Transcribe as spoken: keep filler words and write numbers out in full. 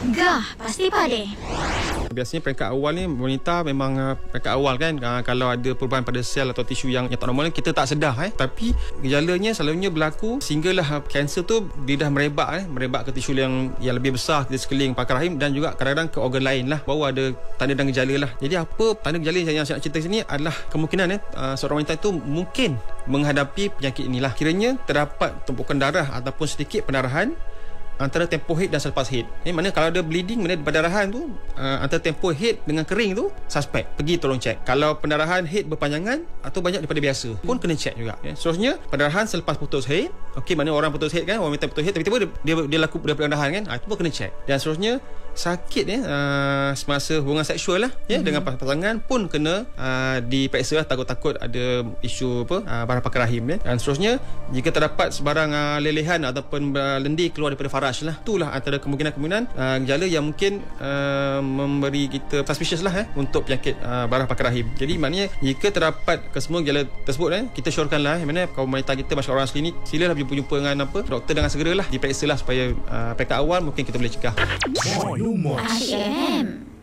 Gah, pasti pade. Biasanya peringkat awal ni wanita memang uh, peringkat awal kan, uh, kalau ada perubahan pada sel atau tisu yang, yang tak normal kita tak sedar eh. Tapi gejalanya selalunya berlaku sehinggalah kanser tu dia dah merebak eh, merebak ke tisu yang yang lebih besar di sekeliling pagar rahim dan juga kadang-kadang ke organ lain lah, baru ada tanda dan gejala lah. Jadi apa tanda gejala yang saya nak cerita sini adalah kemungkinan eh, uh, seorang wanita itu mungkin menghadapi penyakit inilah. Kiranya terdapat tumpukan darah ataupun sedikit pendarahan antara tempoh head dan selepas head. Eh, mana kalau ada bleeding, mana pendarahan tu uh, antara tempoh head dengan kering tu, suspek, pergi tolong cek. Kalau pendarahan head berpanjangan atau banyak daripada biasa pun kena cek juga. Eh, seterusnya pendarahan selepas putus head. Okey, mana orang putus head kan, orang minta putus head tiba-tiba dia dia, dia laku dia pendarahan kan, ah, itu pun kena cek. Dan seterusnya sakit eh uh, semasa hubungan seksual lah ya, mm-hmm. dengan pasangan pun kena uh, diperiksa lah, takut-takut ada isu apa uh, barang pagar rahim eh. Dan seterusnya jika terdapat sebarang uh, lelehan ataupun uh, lendir keluar daripada faraj lah, itulah antara kemungkinan-kemungkinan uh, gejala yang mungkin uh, memberi kita suspicious lah eh untuk penyakit uh, barang pagar rahim. Jadi maknanya jika terdapat kesemua gejala tersebut eh, kita syorkanlah eh, mana kaum wanita kita, masyarakat orang asli ni, silalah berjumpa dengan apa doktor dengan segeralah diperiksa lah supaya uh, peringkat awal mungkin kita boleh cegah. Asyik M.